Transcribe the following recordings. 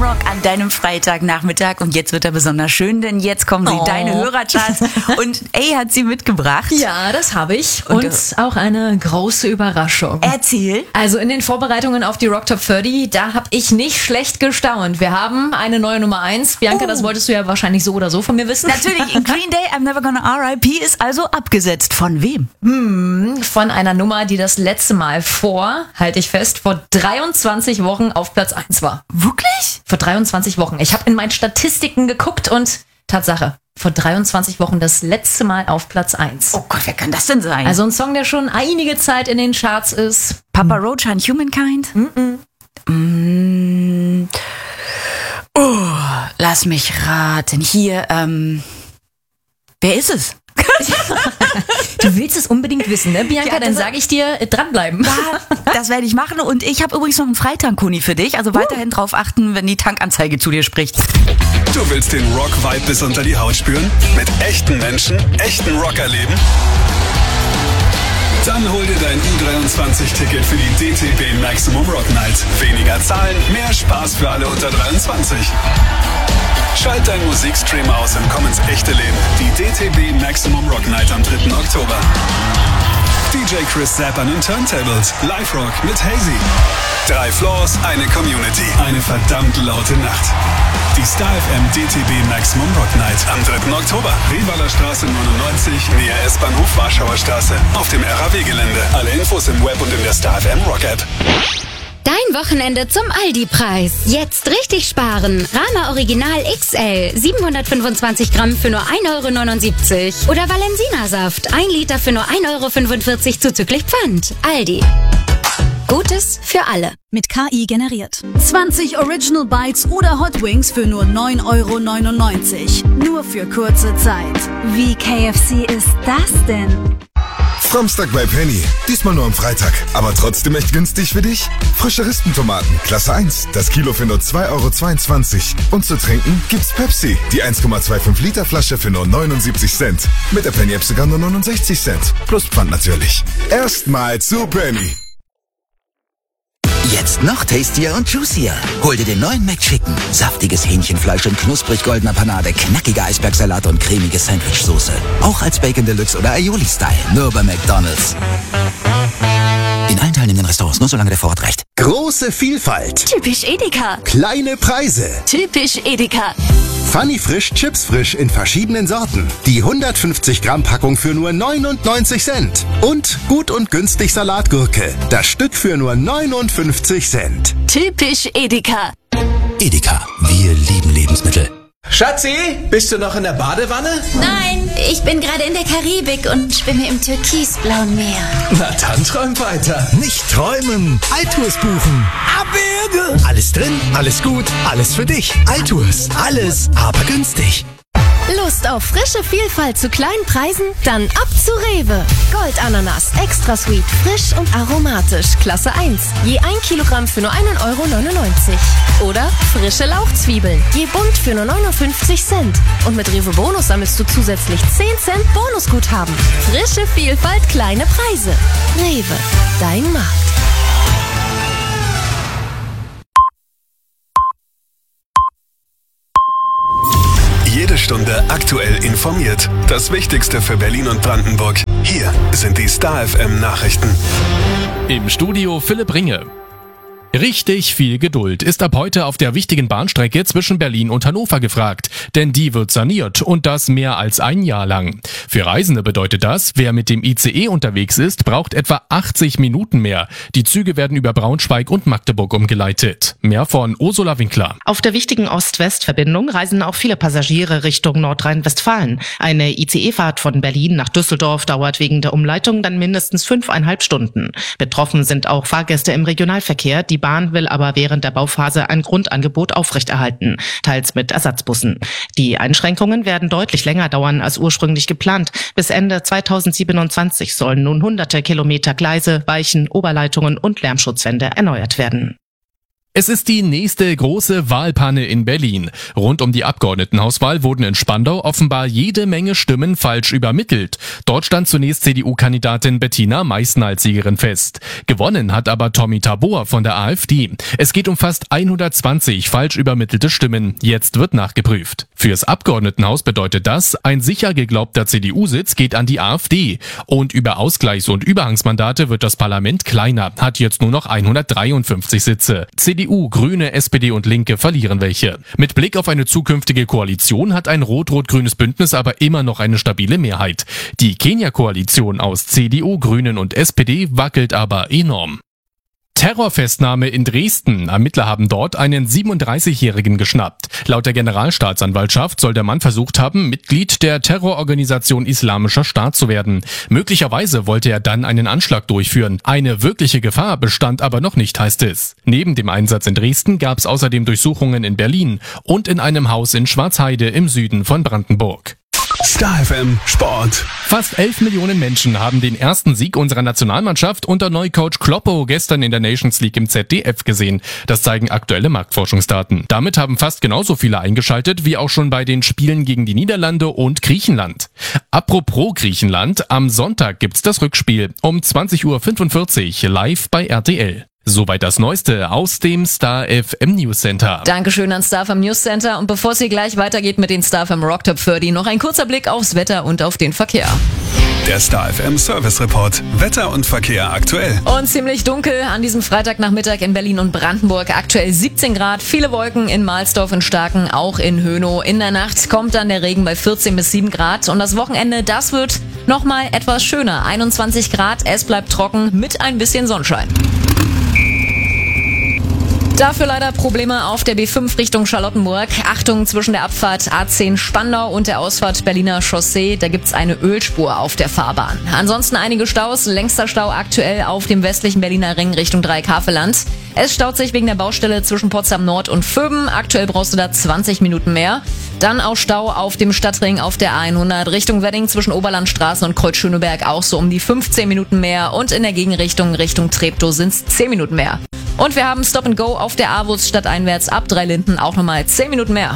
Rock an deinem Freitagnachmittag. Und jetzt wird er besonders schön, denn jetzt kommen deine Hörercharts. Und hat sie mitgebracht. Ja, das habe ich. Und auch eine große Überraschung. Erzähl. Also in den Vorbereitungen auf die Rock Top 30, da habe ich nicht schlecht gestaunt. Wir haben eine neue Nummer 1. Bianca, das wolltest du ja wahrscheinlich so oder so von mir wissen. Natürlich. Green Day, I'm Never Gonna R.I.P. ist also abgesetzt. Von wem? Von einer Nummer, die das letzte Mal vor 23 Wochen auf Platz 1 war. Wirklich? Vor 23 Wochen. Ich habe in meinen Statistiken geguckt und Tatsache, vor 23 Wochen das letzte Mal auf Platz 1. Oh Gott, wer kann das denn sein? Also ein Song, der schon einige Zeit in den Charts ist. Papa Roach and Humankind? Lass mich raten. Hier, wer ist es? Du willst es unbedingt wissen, ne, Bianca? Ja, dann sage ich dir, dranbleiben. Ja, das werde ich machen. Und ich habe übrigens noch einen Freitank-Kuni für dich. Also weiterhin drauf achten, wenn die Tankanzeige zu dir spricht. Du willst den Rock-Vibe bis unter die Haut spüren? Mit echten Menschen, echten Rock erleben? Dann hol dir dein U23-Ticket für die DTB Maximum Rock Night. Weniger zahlen, mehr Spaß für alle unter 23. Schalt deinen Musikstream aus und komm ins echte Leben. Die DTB Maximum Rock Night am 3. Oktober. DJ Chris Zapp an den Turntables. Live Rock mit Hazy. 3 Floors, eine Community. Eine verdammt laute Nacht. Die Star FM DTB Maximum Rock Night am 3. Oktober. Rivaler Straße 99, näher S-Bahnhof Warschauer Straße. Auf dem RAW-Gelände. Alle Infos im Web und in der Star FM Rock App. Dein Wochenende zum Aldi-Preis. Jetzt richtig sparen. Rama Original XL 725 Gramm für nur 1,79 € oder Valensina-Saft 1 Liter für nur 1,45 € zuzüglich Pfand. Aldi. Gutes für alle. Mit KI generiert. 20 Original Bites oder Hot Wings für nur 9,99 €. Nur für kurze Zeit. Wie KFC ist das denn? Samstag bei Penny. Diesmal nur am Freitag. Aber trotzdem echt günstig für dich? Frische Rispentomaten, Klasse 1. Das Kilo für nur 2,22 €. Und zu trinken gibt's Pepsi. Die 1,25 Liter Flasche für nur 79 Cent. Mit der Penny App sogar nur 69 Cent. Plus Pfand natürlich. Erstmal zu Penny. Jetzt noch tastier und juicier. Hol dir den neuen McChicken. Saftiges Hähnchenfleisch in knusprig goldener Panade, knackige Eisbergsalat und cremige Sandwichsoße. Auch als Bacon Deluxe oder Aioli-Style. Nur bei McDonald's. In allen teilnehmenden Restaurants, nur solange der Vorrat reicht. Große Vielfalt. Typisch Edeka. Kleine Preise. Typisch Edeka. Funny Frisch Chips Frisch in verschiedenen Sorten. Die 150 Gramm Packung für nur 99 Cent. Und gut und günstig Salatgurke. Das Stück für nur 59 Cent. Typisch Edeka. Edeka, wir lieben Lebensmittel. Schatzi, bist du noch in der Badewanne? Nein, ich bin gerade in der Karibik und schwimme im türkisblauen Meer. Na dann träum weiter. Nicht träumen, Altours buchen. Abwürge! Alles drin, alles gut, alles für dich. Altours, alles, aber günstig. Lust auf frische Vielfalt zu kleinen Preisen? Dann ab zu Rewe. Goldananas, extra sweet, frisch und aromatisch, Klasse 1. Je 1 Kilogramm für nur 1,99 € Oder frische Lauchzwiebeln, je bunt für nur 59 Cent. Und mit Rewe Bonus sammelst du zusätzlich 10 Cent Bonusguthaben. Frische Vielfalt, kleine Preise. Rewe, dein Markt. Jede Stunde aktuell informiert. Das Wichtigste für Berlin und Brandenburg. Hier sind die Star FM Nachrichten. Im Studio Philipp Ringe. Richtig viel Geduld ist ab heute auf der wichtigen Bahnstrecke zwischen Berlin und Hannover gefragt, denn die wird saniert und das mehr als ein Jahr lang. Für Reisende bedeutet das, wer mit dem ICE unterwegs ist, braucht etwa 80 Minuten mehr. Die Züge werden über Braunschweig und Magdeburg umgeleitet. Mehr von Ursula Winkler. Auf der wichtigen Ost-West-Verbindung reisen auch viele Passagiere Richtung Nordrhein-Westfalen. Eine ICE-Fahrt von Berlin nach Düsseldorf dauert wegen der Umleitung dann mindestens 5,5 Stunden. Betroffen sind auch Fahrgäste im Regionalverkehr. Die Bahn will aber während der Bauphase ein Grundangebot aufrechterhalten, teils mit Ersatzbussen. Die Einschränkungen werden deutlich länger dauern als ursprünglich geplant. Bis Ende 2027 sollen nun hunderte Kilometer Gleise, Weichen, Oberleitungen und Lärmschutzwände erneuert werden. Es ist die nächste große Wahlpanne in Berlin. Rund um die Abgeordnetenhauswahl wurden in Spandau offenbar jede Menge Stimmen falsch übermittelt. Dort stand zunächst CDU-Kandidatin Bettina Meißner als Siegerin fest. Gewonnen hat aber Tommy Tabor von der AfD. Es geht um fast 120 falsch übermittelte Stimmen. Jetzt wird nachgeprüft. Fürs Abgeordnetenhaus bedeutet das, ein sicher geglaubter CDU-Sitz geht an die AfD. Und über Ausgleichs- und Überhangsmandate wird das Parlament kleiner, hat jetzt nur noch 153 Sitze. CDU, Grüne, SPD und Linke verlieren welche. Mit Blick auf eine zukünftige Koalition hat ein rot-rot-grünes Bündnis aber immer noch eine stabile Mehrheit. Die Kenia-Koalition aus CDU, Grünen und SPD wackelt aber enorm. Terrorfestnahme in Dresden. Ermittler haben dort einen 37-Jährigen geschnappt. Laut der Generalstaatsanwaltschaft soll der Mann versucht haben, Mitglied der Terrororganisation Islamischer Staat zu werden. Möglicherweise wollte er dann einen Anschlag durchführen. Eine wirkliche Gefahr bestand aber noch nicht, heißt es. Neben dem Einsatz in Dresden gab es außerdem Durchsuchungen in Berlin und in einem Haus in Schwarzheide im Süden von Brandenburg. Star FM Sport. Fast 11 Millionen Menschen haben den ersten Sieg unserer Nationalmannschaft unter Neucoach Kloppo gestern in der Nations League im ZDF gesehen. Das zeigen aktuelle Marktforschungsdaten. Damit haben fast genauso viele eingeschaltet wie auch schon bei den Spielen gegen die Niederlande und Griechenland. Apropos Griechenland, am Sonntag gibt's das Rückspiel um 20:45 Uhr live bei RTL. Soweit das Neueste aus dem Star FM News Center. Dankeschön an Star FM News Center. Und bevor es hier gleich weitergeht mit den Star FM Rock Top 30, noch ein kurzer Blick aufs Wetter und auf den Verkehr. Der Star FM Service Report. Wetter und Verkehr aktuell. Und ziemlich dunkel an diesem Freitagnachmittag in Berlin und Brandenburg. Aktuell 17 Grad, viele Wolken in Mahlsdorf und Starken, auch in Hönow. In der Nacht kommt dann der Regen bei 14 bis 7 Grad. Und das Wochenende, das wird nochmal etwas schöner. 21 Grad, es bleibt trocken mit ein bisschen Sonnenschein. Dafür leider Probleme auf der B5 Richtung Charlottenburg. Achtung, zwischen der Abfahrt A10 Spandau und der Ausfahrt Berliner Chaussee, da gibt's eine Ölspur auf der Fahrbahn. Ansonsten einige Staus, längster Stau aktuell auf dem westlichen Berliner Ring Richtung Dreieck-Havelland. Es staut sich wegen der Baustelle zwischen Potsdam Nord und Vöben. Aktuell brauchst du da 20 Minuten mehr. Dann auch Stau auf dem Stadtring auf der A100 Richtung Wedding zwischen Oberlandstraße und Kreuz-Schöneberg auch so um die 15 Minuten mehr. Und in der Gegenrichtung Richtung Treptow sind's 10 Minuten mehr. Und wir haben Stop and Go auf der A-Wurst stadteinwärts ab Dreilinden auch nochmal 10 Minuten mehr.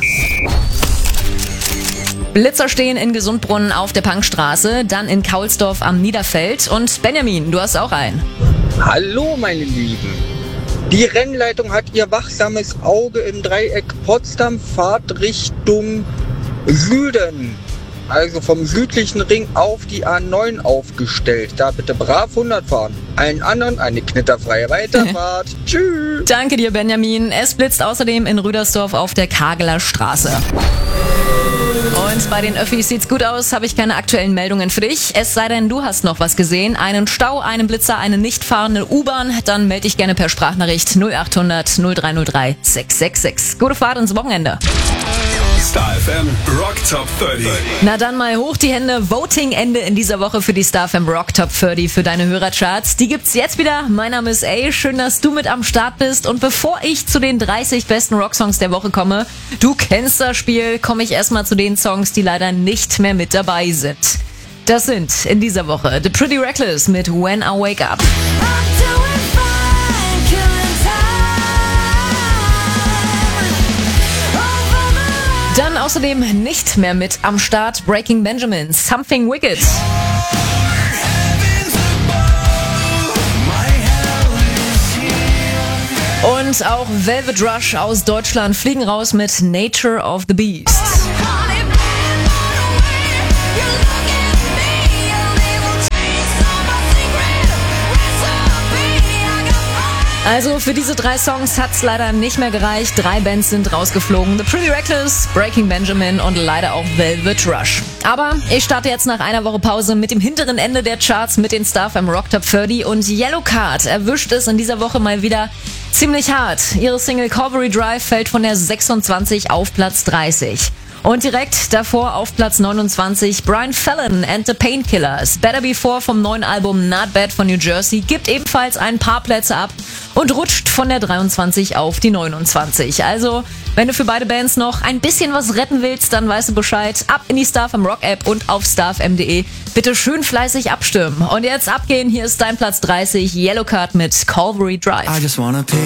Blitzer stehen in Gesundbrunnen auf der Punkstraße, dann in Kaulsdorf am Niederfeld. Und Benjamin, du hast auch einen. Hallo meine Lieben. Die Rennleitung hat ihr wachsames Auge im Dreieck Potsdam, Fahrt Richtung Süden. Also vom südlichen Ring auf die A9 aufgestellt. Da bitte brav 100 fahren. Allen anderen eine knitterfreie Weiterfahrt. Tschüss. Danke dir, Benjamin. Es blitzt außerdem in Rüdersdorf auf der Kageler Straße. Und bei den Öffis sieht's gut aus, habe ich keine aktuellen Meldungen für dich. Es sei denn, du hast noch was gesehen. Einen Stau, einen Blitzer, eine nicht fahrende U-Bahn. Dann melde dich gerne per Sprachnachricht 0800 0303 666. Gute Fahrt ins Wochenende. Star FM Rock Top 30. Na dann mal hoch die Hände. Voting-Ende in dieser Woche für die Star FM Rock Top 30 für deine Hörercharts. Die gibt's jetzt wieder. Mein Name ist A. Schön, dass du mit am Start bist. Und bevor ich zu den 30 besten Rocksongs der Woche komme, du kennst das Spiel, komme ich erstmal zu den Songs, die leider nicht mehr mit dabei sind. Das sind in dieser Woche The Pretty Reckless mit When I Wake Up. Dann außerdem nicht mehr mit am Start Breaking Benjamin, Something Wicked. Und auch Velvet Rush aus Deutschland fliegen raus mit Nature of the Beast. Also für diese 3 Songs hat's leider nicht mehr gereicht. 3 Bands sind rausgeflogen. The Pretty Reckless, Breaking Benjamin und leider auch Velvet Rush. Aber ich starte jetzt nach einer Woche Pause mit dem hinteren Ende der Charts mit den Star FM Rock Top 30 und Yellowcard erwischt es in dieser Woche mal wieder ziemlich hart. Ihre Single Calvary Drive fällt von der 26 auf Platz 30. Und direkt davor auf Platz 29 Brian Fallon and the Painkillers. Better Before vom neuen Album Not Bad von New Jersey gibt ebenfalls ein paar Plätze ab und rutscht von der 23 auf die 29. Also, wenn du für beide Bands noch ein bisschen was retten willst, dann weißt du Bescheid. Ab in die Star FM Rock App und auf starfm.de. Bitte schön fleißig abstimmen. Und jetzt abgehen, hier ist dein Platz 30, Yellowcard mit Calvary Drive.